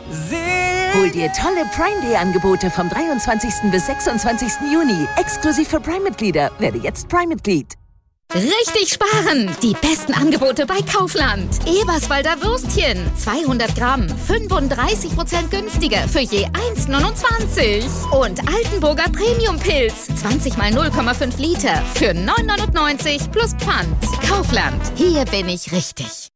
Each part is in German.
Hol dir tolle Prime Day Angebote vom 23. bis 26. Juni. Exklusiv für Prime-Mitglieder. Werde jetzt Prime-Mitglied. Richtig sparen! Die besten Angebote bei Kaufland. Eberswalder Würstchen, 200 Gramm, 35% günstiger für je 1,29. Und Altenburger Premium-Pilz, 20 mal 0,5 Liter für 9,99 plus Pfand. Kaufland, hier bin ich richtig.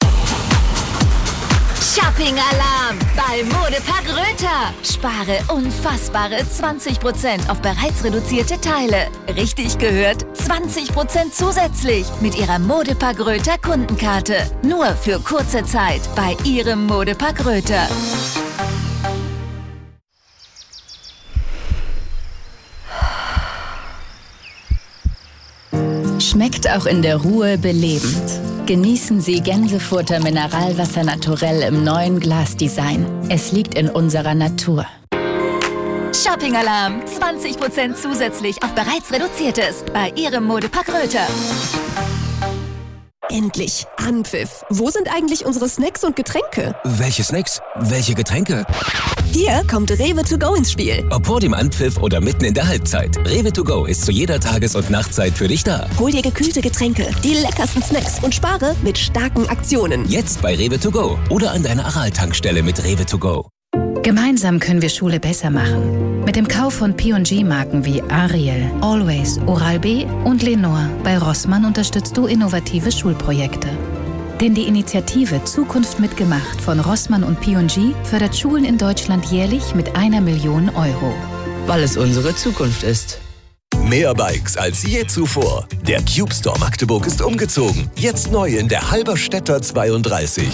Shopping-Alarm bei Modepark Röther. Spare unfassbare 20% auf bereits reduzierte Teile. Richtig gehört, 20% zusätzlich mit Ihrer Modepark Röther Kundenkarte. Nur für kurze Zeit bei Ihrem Modepark Röther. Schmeckt auch in der Ruhe belebend. Genießen Sie Gänsefutter Mineralwasser naturell im neuen Glasdesign. Es liegt in unserer Natur. Shopping-Alarm, 20% zusätzlich auf bereits reduziertes bei Ihrem Modepark Röther. Endlich Anpfiff. Wo sind eigentlich unsere Snacks und Getränke? Welche Snacks? Welche Getränke? Hier kommt Rewe to go ins Spiel. Ob vor dem Anpfiff oder mitten in der Halbzeit. Rewe to go ist zu jeder Tages- und Nachtzeit für dich da. Hol dir gekühlte Getränke, die leckersten Snacks und spare mit starken Aktionen. Jetzt bei Rewe to go oder an deiner Aral-Tankstelle mit Rewe to go. Gemeinsam können wir Schule besser machen. Mit dem Kauf von P&G-Marken wie Ariel, Always, Oral-B und Lenore bei Rossmann unterstützt du innovative Schulprojekte. Denn die Initiative Zukunft mitgemacht von Rossmann und P&G fördert Schulen in Deutschland jährlich mit 1 Million Euro. Weil es unsere Zukunft ist. Mehr Bikes als je zuvor. Der Cube Store Magdeburg ist umgezogen. Jetzt neu in der Halberstädter 32.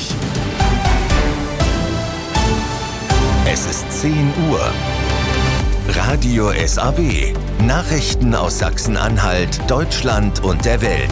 Es ist 10 Uhr. Radio SAW. Nachrichten aus Sachsen-Anhalt, Deutschland und der Welt.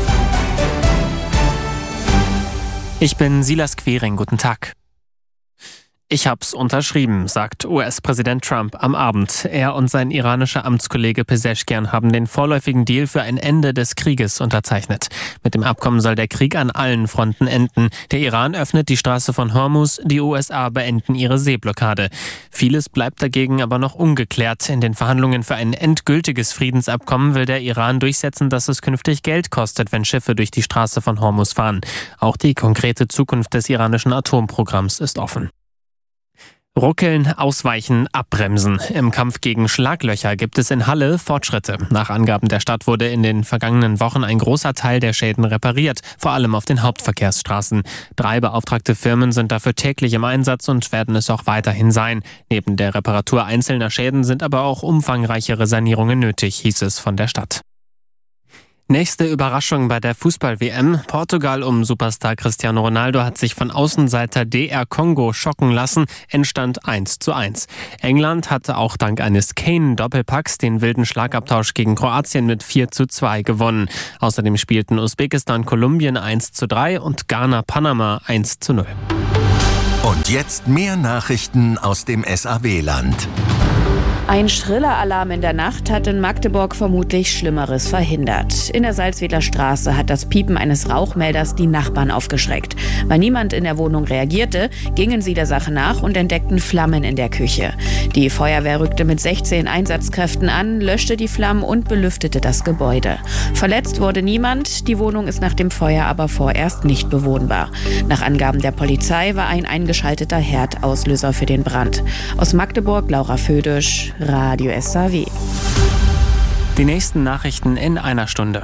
Ich bin Silas Quering, guten Tag. Ich hab's unterschrieben, sagt US-Präsident Trump am Abend. Er und sein iranischer Amtskollege Pezeshkian haben den vorläufigen Deal für ein Ende des Krieges unterzeichnet. Mit dem Abkommen soll der Krieg an allen Fronten enden. Der Iran öffnet die Straße von Hormuz, die USA beenden ihre Seeblockade. Vieles bleibt dagegen aber noch ungeklärt. In den Verhandlungen für ein endgültiges Friedensabkommen will der Iran durchsetzen, dass es künftig Geld kostet, wenn Schiffe durch die Straße von Hormuz fahren. Auch die konkrete Zukunft des iranischen Atomprogramms ist offen. Ruckeln, ausweichen, abbremsen. Im Kampf gegen Schlaglöcher gibt es in Halle Fortschritte. Nach Angaben der Stadt wurde in den vergangenen Wochen ein großer Teil der Schäden repariert, vor allem auf den Hauptverkehrsstraßen. 3 beauftragte Firmen sind dafür täglich im Einsatz und werden es auch weiterhin sein. Neben der Reparatur einzelner Schäden sind aber auch umfangreichere Sanierungen nötig, hieß es von der Stadt. Nächste Überraschung bei der Fußball-WM. Portugal um Superstar Cristiano Ronaldo hat sich von Außenseiter DR Kongo schocken lassen. Endstand 1:1. England hatte auch dank eines Kane-Doppelpacks den wilden Schlagabtausch gegen Kroatien mit 4:2 gewonnen. Außerdem spielten Usbekistan Kolumbien 1:3 und Ghana Panama 1:0. Und jetzt mehr Nachrichten aus dem SAW-Land. Ein schriller Alarm in der Nacht hat in Magdeburg vermutlich Schlimmeres verhindert. In der Salzwedler Straße hat das Piepen eines Rauchmelders die Nachbarn aufgeschreckt. Weil niemand in der Wohnung reagierte, gingen sie der Sache nach und entdeckten Flammen in der Küche. Die Feuerwehr rückte mit 16 Einsatzkräften an, löschte die Flammen und belüftete das Gebäude. Verletzt wurde niemand, die Wohnung ist nach dem Feuer aber vorerst nicht bewohnbar. Nach Angaben der Polizei war ein eingeschalteter Herd Auslöser für den Brand. Aus Magdeburg, Laura Födisch, Radio SAW. Die nächsten Nachrichten in einer Stunde.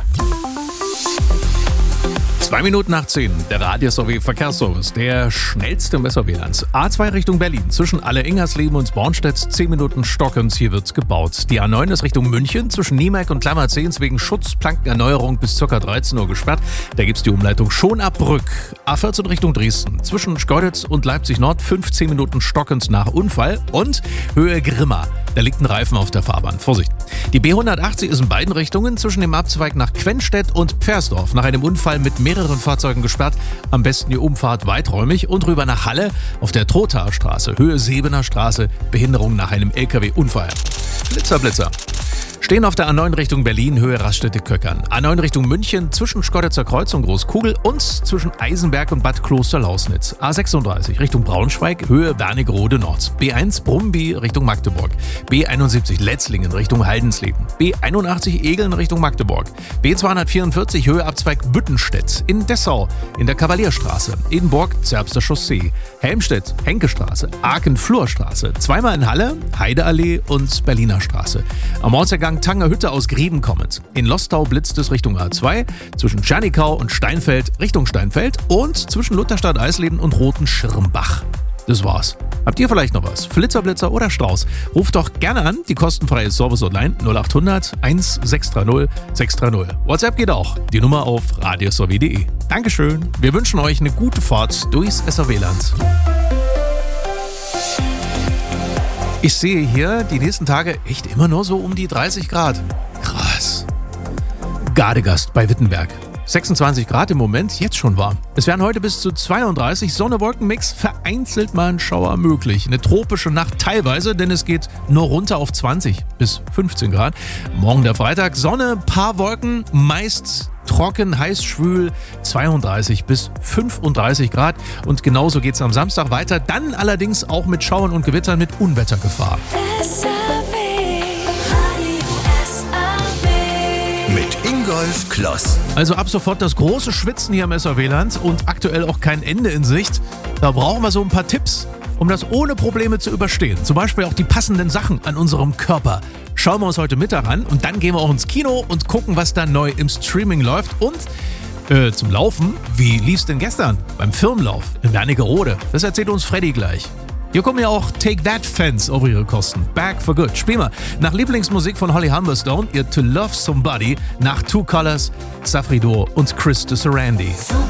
2 Minuten nach 10, der Radio SAW Verkehrsservice, der schnellste im SAW-Land. A2 Richtung Berlin, zwischen Alle-Ingersleben und Bornstedt, 10 Minuten stockend, hier wird gebaut. Die A9 ist Richtung München, zwischen Niemeck und Klammerzehns wegen Schutzplankenerneuerung bis ca. 13 Uhr gesperrt. Da gibt's die Umleitung Schonabrück. A14 Richtung Dresden, zwischen Schkeuditz und Leipzig Nord, 15 Minuten stockend nach Unfall und Höhe Grimma. Da liegt ein Reifen auf der Fahrbahn. Vorsicht. Die B180 ist in beiden Richtungen zwischen dem Abzweig nach Quenstedt und Pfersdorf nach einem Unfall mit mehreren Fahrzeugen gesperrt. Am besten die Umfahrt weiträumig und rüber nach Halle auf der Trothaer Straße, Höhe Sebener Straße, Behinderung nach einem LKW-Unfall. Blitzer. Stehen auf der A9 Richtung Berlin, Höhe Raststätte-Köckern. A9 Richtung München, zwischen Schkoditzer Kreuz und Großkugel und zwischen Eisenberg und Bad Klosterlausnitz. A36 Richtung Braunschweig, Höhe Wernigerode Nord. B1 Brumby Richtung Magdeburg. B71 Letzlingen Richtung Haldensleben. B81 Egeln Richtung Magdeburg. B244 Höhe Abzweig Büttenstedt. In Dessau, in der Kavalierstraße. Edenburg, Zerbster Chaussee. Helmstedt, Henkestraße. Aachen-Flurstraße. Zweimal in Halle, Heideallee und Berliner Straße. Am Ortsergang Tangerhütte aus Grieben kommend. In Lostau blitzt es Richtung A2, zwischen Tschernikau und Steinfeld Richtung Steinfeld und zwischen Lutherstadt Eisleben und Roten Schirmbach. Das war's. Habt ihr vielleicht noch was? Flitzer, oder Strauß? Ruft doch gerne an, die kostenfreie Service-Hotline 0800 1630 630. WhatsApp geht auch, die Nummer auf radiosw.de. Dankeschön, wir wünschen euch eine gute Fahrt durchs SRW-Land. Ich sehe hier die nächsten Tage echt immer nur so um die 30 Grad. Krass. Gardegast bei Wittenberg. 26 Grad im Moment, jetzt schon warm. Es werden heute bis zu 32, Sonne-Wolken-Mix, vereinzelt mal ein Schauer möglich. Eine tropische Nacht teilweise, denn es geht nur runter auf 20 bis 15 Grad. Morgen der Freitag, Sonne, paar Wolken, meist trocken, heiß, schwül, 32 bis 35 Grad. Und genauso geht es am Samstag weiter, dann allerdings auch mit Schauern und Gewittern mit Unwettergefahr. Mit Ingolf Kloss. Also ab sofort das große Schwitzen hier im SRW-Land und aktuell auch kein Ende in Sicht. Da brauchen wir so ein paar Tipps, um das ohne Probleme zu überstehen. Zum Beispiel auch die passenden Sachen an unserem Körper. Schauen wir uns heute Mittag an und dann gehen wir auch ins Kino und gucken, was da neu im Streaming läuft. Und zum Laufen, wie lief's denn gestern beim Firmenlauf in Wernigerode? Das erzählt uns Freddy gleich. Hier kommen ja auch Take That-Fans auf ihre Kosten. Back for Good. Spiel mal nach Lieblingsmusik von Holly Humberstone, ihr To Love Somebody, nach Two Colors, Safri Duo und Chris de Sarandí.